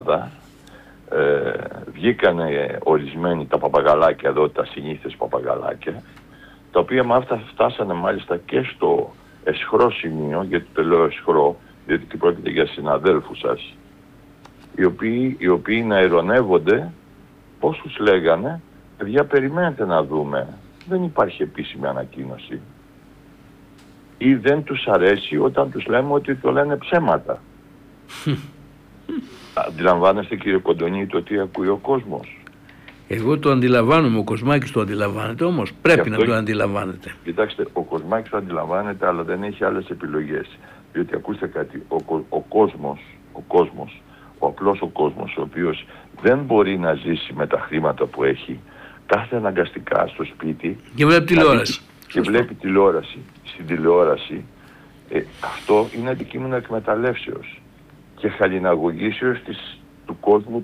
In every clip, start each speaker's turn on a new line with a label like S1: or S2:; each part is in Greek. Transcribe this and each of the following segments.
S1: βγήκανε ορισμένοι τα παπαγαλάκια εδώ, τα συνήθες παπαγαλάκια, τα οποία φτάσανε μάλιστα και στο αισχρό σημείο, γιατί το λέω αισχρό, διότι πρόκειται για συναδέλφους σας, οι οποίοι να ειρωνεύονται πώς τους λέγανε, παιδιά, περιμένετε να δούμε, δεν υπάρχει επίσημη ανακοίνωση. Ή δεν τους αρέσει όταν τους λέμε ότι το λένε ψέματα. Αντιλαμβάνεστε, κύριε Κοντονή, το τι ακούει ο κόσμος?
S2: Εγώ το αντιλαμβάνομαι, ο Κοσμάκης το αντιλαμβάνεται, όμως πρέπει να το αντιλαμβάνεται.
S1: Κοιτάξτε, ο Κοσμάκης το αντιλαμβάνεται, αλλά δεν έχει άλλες επιλογές. Διότι ακούστε κάτι, ο κόσμος, ο απλός ο κόσμος, ο οποίος δεν μπορεί να ζήσει με τα χρήματα που έχει, κάθε αναγκαστικά στο σπίτι
S2: και βλέπει τηλεόραση.
S1: Και βλέπει τηλεόραση. Στην τηλεόραση αυτό είναι αντικείμενο εκμεταλλεύσεως και χαλιναγωγήσεως του κόσμου,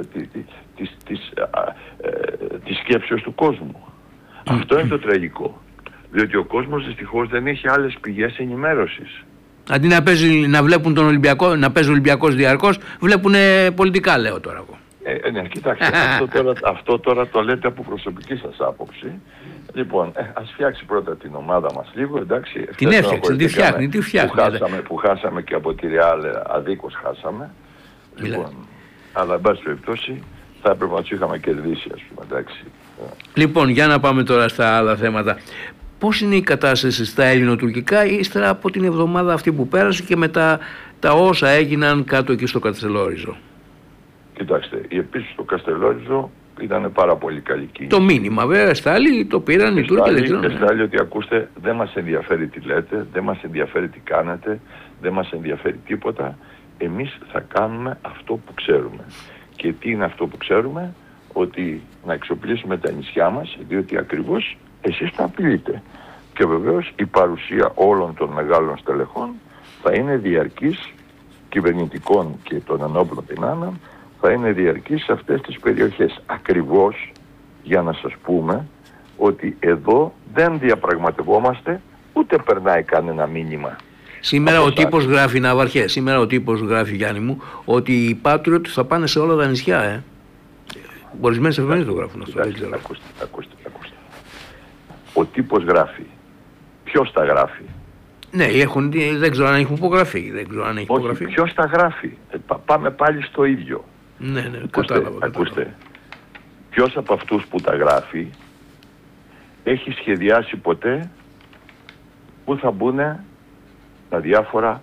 S1: της σκέψεως του κόσμου. Αυτό είναι το τραγικό. Διότι ο κόσμος δυστυχώς δεν έχει άλλες πηγές ενημέρωσης.
S2: Αντί να βλέπουν τον Ολυμπιακό, να παίζει ο Ολυμπιακός διαρκώς, βλέπουν πολιτικά, λέω τώρα εγώ.
S1: Ναι, κοιτάξτε, αυτό τώρα το λέτε από προσωπική σας άποψη. Λοιπόν, ας φτιάξει πρώτα την ομάδα μας λίγο, εντάξει.
S2: Την έφτιαξε, τι φτιάχνει.
S1: Που χάσαμε και από τη Ρεάλ, αδίκως χάσαμε. Λοιπόν, αλλά εν πάση περιπτώσει θα έπρεπε να τους είχαμε κερδίσει, ας πούμε, εντάξει.
S2: Λοιπόν, για να πάμε τώρα στα άλλα θέματα. Πώς είναι η κατάσταση στα ελληνοτουρκικά ύστερα από την εβδομάδα αυτή που πέρασε και μετά τα όσα έγιναν κάτω εκεί στο Καστελόριζο?
S1: Κοιτάξτε, η επίσκεψη στο Καστελόριζο ήταν πάρα πολύ καλή κίνηση.
S2: Το μήνυμα βέβαια, στάλει, το πήραν οι Τούρκοι, δεν ξέρω.
S1: Στάλει ότι ακούστε, δεν μας ενδιαφέρει τι λέτε, δεν μας ενδιαφέρει τι κάνετε, δεν μας ενδιαφέρει τίποτα. Εμείς θα κάνουμε αυτό που ξέρουμε. Και τι είναι αυτό που ξέρουμε? Ότι να εξοπλίσουμε τα νησιά μας, διότι ακριβώς εσείς τα απειλείτε. Και βεβαίως η παρουσία όλων των μεγάλων στελεχών θα είναι διαρκής, κυβερνητικών και των ενόπλων δυνάμεων, θα είναι διαρκής σε αυτές τις περιοχές. Ακριβώς για να σας πούμε ότι εδώ δεν διαπραγματευόμαστε, ούτε περνάει κανένα μήνυμα.
S2: Σήμερα ο τύπος γράφει, Ναυαρχέ, σήμερα ο τύπος γράφει, Γιάννη μου, ότι οι Patriot θα πάνε σε όλα τα νησιά. Ορισμένες εφημερίδες το γράφουν αυτό.
S1: Ακούστε. Ο τύπος γράφει. Ποιος τα γράφει?
S2: Ναι, δεν ξέρω αν έχουν υπογραφεί.
S1: Όχι, ποιος τα γράφει? Πάμε πάλι στο ίδιο.
S2: Ναι, κατάλαβα.
S1: Ακούστε. Ποιος από αυτούς που τα γράφει έχει σχεδιάσει ποτέ που θα μπουν τα διάφορα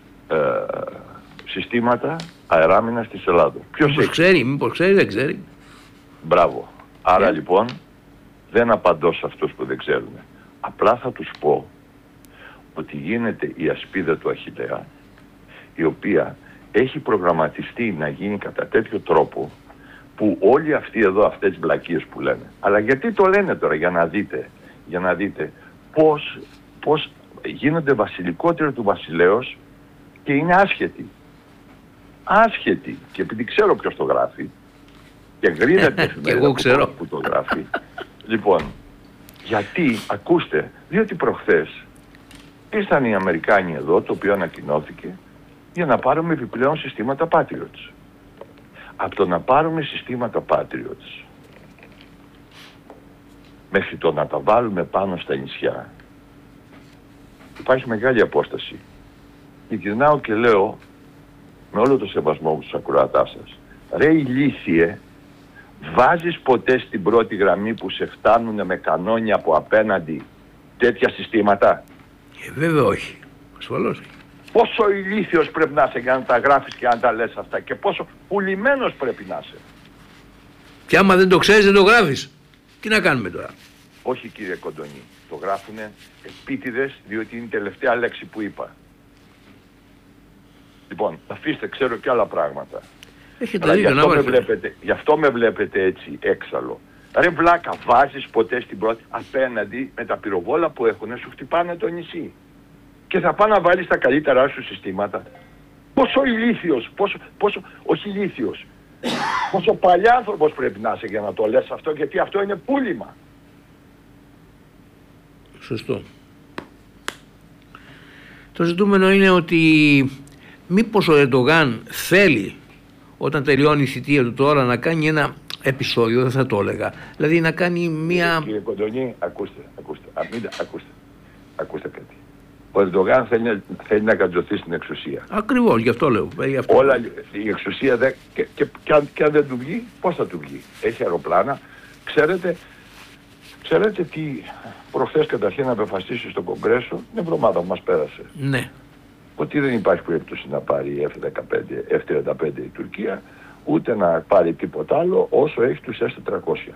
S1: συστήματα αεράμινας της Ελλάδος?
S2: Μήπως ξέρει, δεν ξέρει.
S1: Μπράβο. Άρα λοιπόν δεν απαντώ σε αυτούς που δεν ξέρουν. Απλά θα τους πω ότι γίνεται η ασπίδα του Αχιλλέα, η οποία έχει προγραμματιστεί να γίνει κατά τέτοιο τρόπο που όλοι αυτοί εδώ, αυτές τις βλακίες που λένε. Αλλά γιατί το λένε τώρα? Για να δείτε πώς γίνονται βασιλικότεροι του βασιλέως και είναι άσχετοι. Και επειδή ξέρω ποιος το γράφει και γρίδεται εφημερίδα που το γράφει. Λοιπόν, γιατί, ακούστε, διότι προχθές ήρθαν οι Αμερικάνοι εδώ, το οποίο ανακοινώθηκε, για να πάρουμε επιπλέον συστήματα Patriots. Από το να πάρουμε συστήματα Patriots μέχρι το να τα βάλουμε πάνω στα νησιά υπάρχει μεγάλη απόσταση. Και γυρνάω και λέω, με όλο το σεβασμό μου στους ακροατάς σας, ρε ηλίθιε, βάζεις ποτέ στην πρώτη γραμμή που σε φτάνουν με κανόνια από απέναντι τέτοια συστήματα?
S2: Βέβαια όχι. Ασφαλώς.
S1: Πόσο ηλίθιος πρέπει να είσαι για να τα γράφεις και να τα λες αυτά, και πόσο πουλημένος πρέπει να είσαι.
S2: Και άμα δεν το ξέρεις δεν το γράφεις. Τι να κάνουμε τώρα?
S1: Όχι, κύριε Κοντονή, το γράφουνε επίτηδες, διότι είναι η τελευταία λέξη που είπα. Λοιπόν, αφήστε, ξέρω και άλλα πράγματα.
S2: Αλλά
S1: γι' αυτό με βλέπετε έτσι έξαλλο. Ρε βλάκα, βάζεις ποτέ στην πρώτη απέναντι με τα πυροβόλα που έχουν, σου χτυπάνε το νησί. Και θα πάνε να βάλεις τα καλύτερά σου συστήματα. Πόσο ηλίθιος, όχι ηλίθιος, πόσο παλιάνθρωπος πρέπει να είσαι για να το λες αυτό, γιατί αυτό είναι πούλημα.
S2: Σωστό. Το ζητούμενο είναι ότι μήπως ο Ερντογάν θέλει όταν τελειώνει η θητεία του τώρα, να κάνει ένα επεισόδιο, δεν θα το έλεγα. Δηλαδή να κάνει μία...
S1: Κύριε Κοντονή, ακούστε κάτι. Ο Ερντογάν θέλει να κατζωθεί στην εξουσία.
S2: Ακριβώς, γι' αυτό λέω.
S1: Όλα, η εξουσία και αν δεν του βγει, πώς θα του βγει? Έχει αεροπλάνα. Ξέρετε τι προχθές καταρχήν να αποφασίσει στο Κογκρέσο, την εβδομάδα που μας πέρασε.
S2: Ναι.
S1: Ότι δεν υπάρχει περίπτωση να πάρει F-15, F-35 η Τουρκία, ούτε να πάρει τίποτα άλλο όσο έχει τους S-400.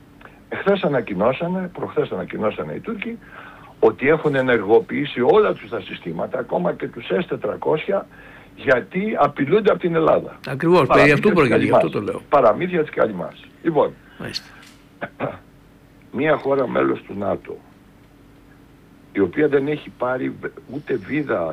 S1: Προχθές ανακοινώσανε οι Τούρκοι ότι έχουν ενεργοποιήσει όλα τους τα συστήματα, ακόμα και τους S-400, γιατί απειλούνται από την Ελλάδα.
S2: Ακριβώς, περί αυτού πρόκειται, γι' αυτό το λέω.
S1: Παραμύθια της Καλυμάς. Λοιπόν,
S2: μάλιστα,
S1: μια χώρα μέλος του ΝΑΤΟ, η οποία δεν έχει πάρει ούτε βίδα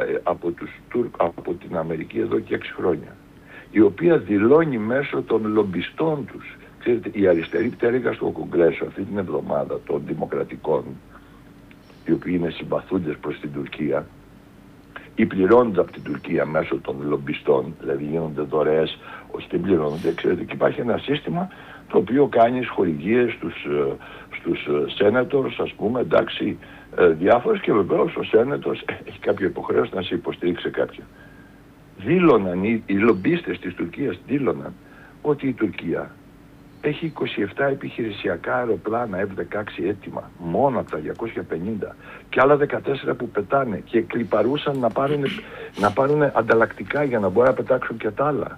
S1: από την Αμερική εδώ και 6 χρόνια, η οποία δηλώνει μέσω των λομπιστών τους, ξέρετε, η αριστερή πτέρυγα στο Κογκρέσο αυτή την εβδομάδα των δημοκρατικών, οι οποίοι είναι συμπαθούντες προς την Τουρκία ή πληρώνονται από την Τουρκία μέσω των λομπιστών, δηλαδή γίνονται δωρεές, όχι δεν πληρώνονται, ξέρετε, και υπάρχει ένα σύστημα το οποίο κάνει χορηγίες στους senators, ας πούμε, εντάξει, διάφορες, και βεβαίως ο σένατος έχει κάποια υποχρέωση να σε υποστηρίξει κάποια. Δήλωναν, οι λομπίστες της Τουρκίας δήλωναν ότι η Τουρκία έχει 27 επιχειρησιακά αεροπλάνα F-16 έτοιμα, μόνο από τα 250, και άλλα 14 που πετάνε και κλιπαρούσαν να πάρουν ανταλλακτικά για να μπορούν να πετάξουν και τα άλλα.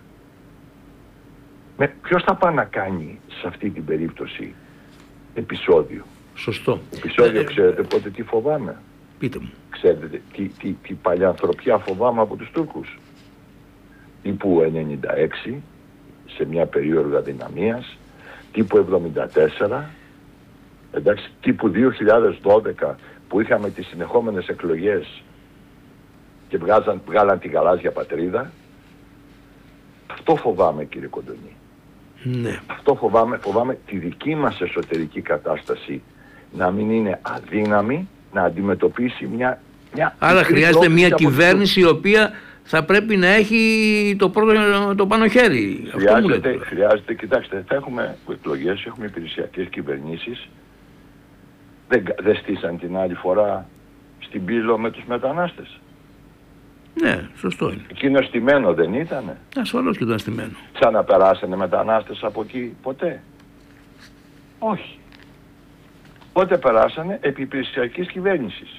S1: Ποιος θα πάει να κάνει σε αυτή την περίπτωση επεισόδιο?
S2: Σωστό.
S1: Επεισόδιο, ξέρετε πότε τι φοβάμαι?
S2: Πείτε μου.
S1: Ξέρετε τι παλιανθρωπιά φοβάμαι από τους Τούρκους? Τύπου 96, σε μια περίοδο αδυναμίας, τύπου 74, εντάξει, τύπου 2012 που είχαμε τις συνεχόμενες εκλογές και βγάλαν τη γαλάζια πατρίδα. Αυτό φοβάμαι, κύριε Κοντονή.
S2: Ναι.
S1: Αυτό φοβάμαι τη δική μας εσωτερική κατάσταση να μην είναι αδύναμη να αντιμετωπίσει μια
S2: άρα χρειάζεται μια κυβέρνηση η οποία θα πρέπει να έχει το πάνω χέρι.
S1: Χρειάζεται, κοιτάξτε, θα έχουμε εκλογές, έχουμε υπηρεσιακές κυβερνήσεις. Δεν στήσαν την άλλη φορά στην Πύλο με τους μετανάστες?
S2: Ναι, σωστό είναι.
S1: Εκείνο στημένο δεν ήτανε?
S2: Ασφαλώς και ήταν στημένο.
S1: Ξαναπεράσανε μετανάστες από εκεί ποτέ? Όχι. Πότε περάσανε? Επί υπηρεσιακής κυβέρνησης.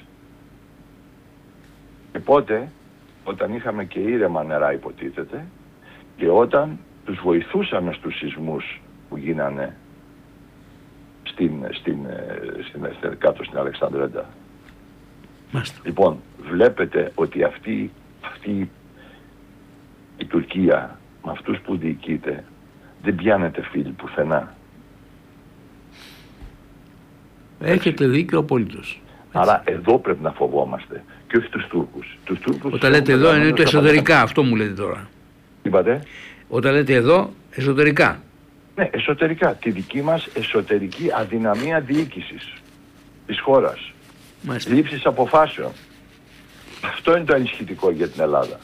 S1: Και πότε? Όταν είχαμε και ήρεμα νερά, υποτίθεται, και όταν τους βοηθούσαμε στους σεισμούς που γίνανε κάτω στην Αλεξανδρέντα.
S2: Μάλιστα.
S1: Λοιπόν, βλέπετε ότι αυτή η Τουρκία με αυτούς που διοικείται δεν πιάνεται φίλοι πουθενά.
S2: Έχετε δίκιο απολύτως.
S1: Άρα εδώ πρέπει να φοβόμαστε και όχι τους Τούρκους.
S2: Όταν λέτε εδώ εννοείται εσωτερικά, αυτό μου λέτε τώρα.
S1: Είπατε? Όταν
S2: λέτε εδώ, εσωτερικά.
S1: Ναι, εσωτερικά. Τη δική μας εσωτερική αδυναμία διοίκησης της χώρας. Λήψης αποφάσεων. Αυτό είναι το ανησυχητικό για την Ελλάδα.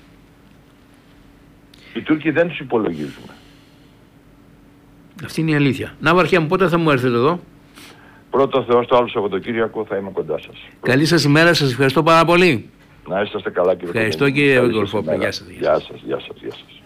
S1: Οι Τούρκοι δεν τους υπολογίζουμε.
S2: Αυτή είναι η αλήθεια. Ναύαρχέ μου, πότε θα μου έρθετε εδώ?
S1: Πρώτο Θεός, το άλλο Σαββατοκύριακο θα είμαι κοντά σας.
S2: Καλή σας ημέρα, σας ευχαριστώ πάρα πολύ.
S1: Να είσαστε καλά, κύριε.
S2: Ευχαριστώ, κύριε Κορφόπουλε. Γεια σας.
S1: Γεια σας.